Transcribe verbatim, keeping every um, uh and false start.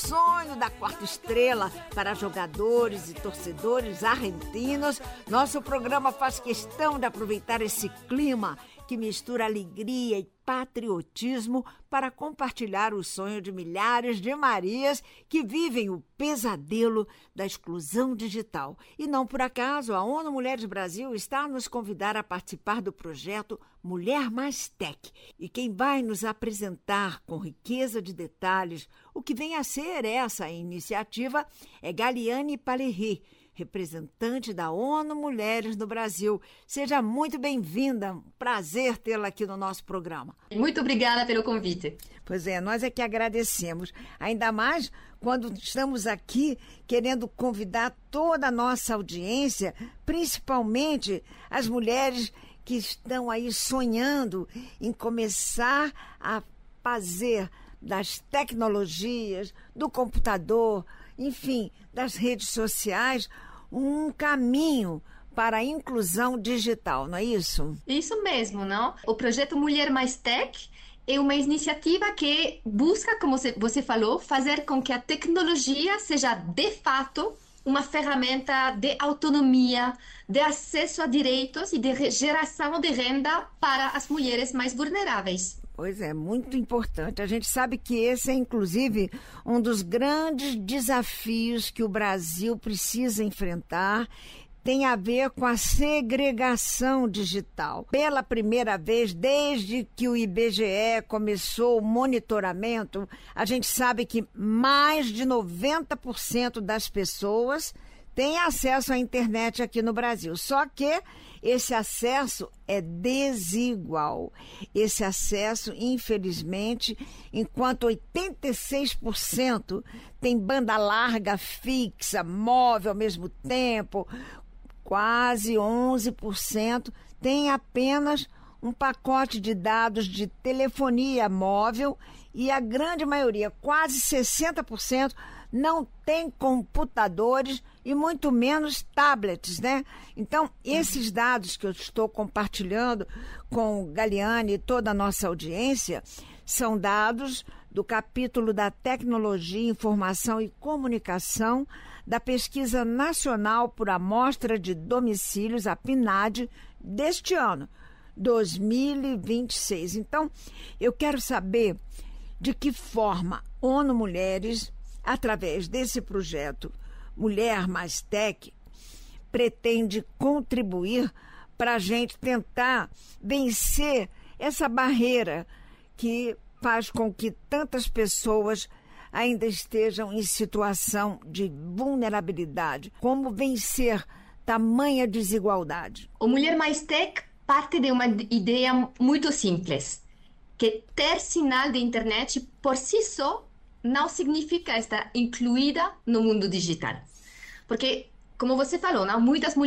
sonho da quarta estrela para jogadores e torcedores argentinos, nosso programa faz questão de aproveitar esse clima que mistura alegria e patriotismo para compartilhar o sonho de milhares de Marias que vivem o pesadelo da exclusão digital. E não por acaso, a ONU Mulheres Brasil está a nos convidar a participar do projeto Mulher Mais Tech. E quem vai nos apresentar com riqueza de detalhes o que vem a ser essa iniciativa é Galiane Palerri, representante da ONU Mulheres no Brasil. Seja muito bem-vinda, prazer tê-la aqui no nosso programa. Muito obrigada pelo convite. Pois é, nós é que agradecemos, ainda mais quando estamos aqui querendo convidar toda a nossa audiência, principalmente as mulheres que estão aí sonhando em começar a fazer das tecnologias, do computador, enfim, das redes sociais, um caminho para a inclusão digital, não é isso? Isso mesmo, não? O projeto Mulher Mais Tech é uma iniciativa que busca, como você falou, fazer com que a tecnologia seja, de fato, uma ferramenta de autonomia, de acesso a direitos e de geração de renda para as mulheres mais vulneráveis. Pois é, muito importante. A gente sabe que esse é, inclusive, um dos grandes desafios que o Brasil precisa enfrentar. Tem a ver com a segregação digital. Pela primeira vez, desde que o I B G E começou o monitoramento, a gente sabe que mais de noventa por cento das pessoas têm acesso à internet aqui no Brasil. Só que esse acesso é desigual. Esse acesso, infelizmente, enquanto oitenta e seis por cento tem banda larga fixa, móvel ao mesmo tempo, quase onze por cento tem apenas um pacote de dados de telefonia móvel e a grande maioria, quase sessenta por cento, não tem computadores e muito menos tablets, né? Então, esses dados que eu estou compartilhando com o Galiane e toda a nossa audiência são dados do capítulo da Tecnologia, Informação e Comunicação da Pesquisa Nacional por Amostra de Domicílios, a PNAD, deste ano, dois mil e vinte e seis. Então, eu quero saber de que forma ONU Mulheres, através desse projeto Mulher Mais Tech, pretende contribuir para a gente tentar vencer essa barreira que faz com que tantas pessoas ainda estejam em situação de vulnerabilidade. Como vencer tamanha desigualdade? O Mulher Mais Tech parte de uma ideia muito simples, que ter sinal de internet por si só não significa estar incluída no mundo digital. Porque, como você falou, não? Muitas mulheres